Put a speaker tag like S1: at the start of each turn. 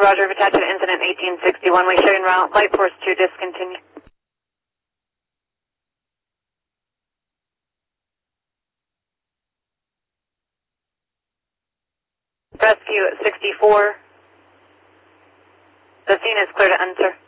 S1: Roger, attached to incident 1861. We show en route. Light force 2, discontinue. Rescue 64. The scene is clear to enter.